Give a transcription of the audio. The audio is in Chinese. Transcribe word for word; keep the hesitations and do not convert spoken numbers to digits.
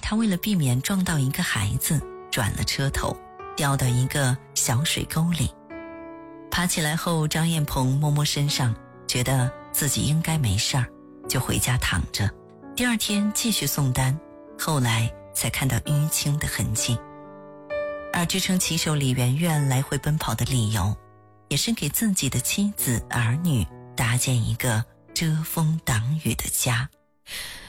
他为了避免撞到一个孩子，转了车头，掉到一个小水沟里。爬起来后，张艳鹏摸摸身上，觉得自己应该没事儿，就回家躺着。第二天继续送单，后来才看到淤青的痕迹。而支撑骑手李媛媛来回奔跑的理由，也是给自己的妻子儿女搭建一个遮风挡雨的家。